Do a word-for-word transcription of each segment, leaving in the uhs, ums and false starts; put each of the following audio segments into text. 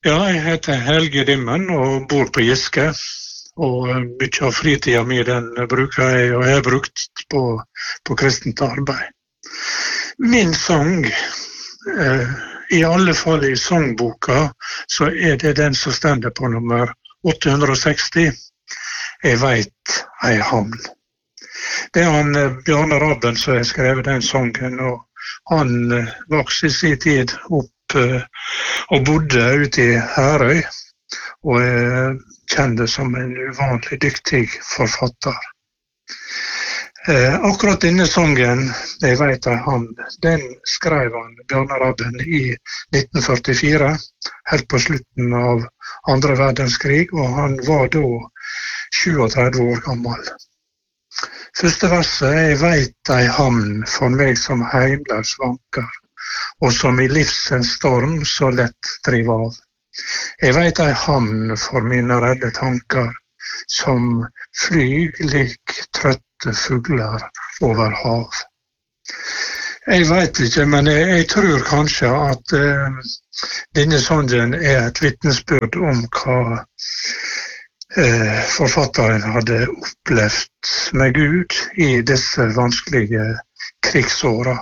Ja, jeg heter Helge Dimmen og bor på Giske. Og eh, mye av fritida mi den bruker jeg, og jeg har brukt på, på kristent arbeid. Min sang, eh, i alle fall i sangboka, så er det den som stender på nummer åtte hundre og seksti. Jeg veit ei hamn. Det er han eh, Bjarne Rabben som har skrevet den sangen, og han eh, vokste i sin tid opp eh, og bodde ute i Herøy, og er kjent som en uvanlig dyktig forfatter. Eh, akkurat denne sangen, jeg vet ei hamn, den skrev han Bjarne Rabben i nitten førtifire, helt på slutten av andre verdenskrig, og han var da trettito år gammel. Første verset: Jeg veit ei hamn for meg som heimløs vanker, og som i livsens storm så lett driver av. Jeg veit ei hamn for mine redde tanker, som flyg lik trøtte fugler over hav. Jeg veit ikke, men jeg, jeg tror kanskje at eh, denne sangen er et vitnesbyrd om hva eh, forfatteren hadde opplevd med Gud i disse vanskelige krigsåra.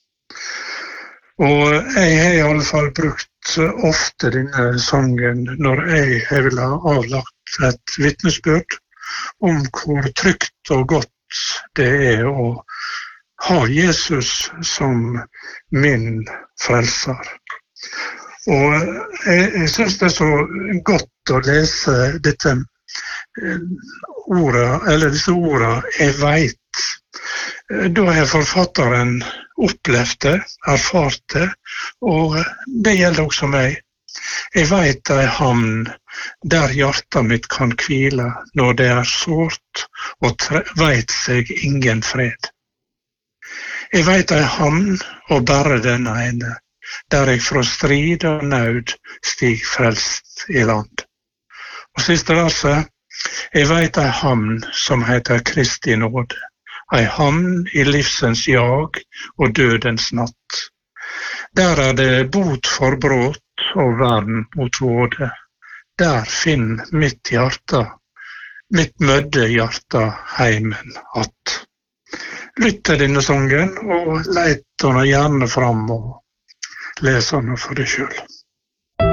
Og jeg har i alle fall brukt ofte denne sangen når jeg har vil ha avlagt et vitnesbyrd om hvor trygt og godt det er å ha Jesus som min frelser. Og jeg, jeg synes det er så godt å lese dette ordet, eller disse ordene «jeg vet». Da har forfatteren opplevd det, erfart det, og det gjelder også meg. Jeg vet ei hamn der hjertet mitt kan hvile når det er sårt og tre- vet seg ingen fred. Jeg vet ei hamn og bare den ene, der jeg fra strid og nød stig frelst i land. Og siste verset: Jeg vet ei hamn som heter Kristi nåde, ei hamn i livsens jag og dødens natt. Der er det bot for bråt og vern mot våde. Der finn mitt hjerte, mitt mødde hjerte heimen att. Lytt til denne sangen, og leit den gjerne fram og les den for deg selv.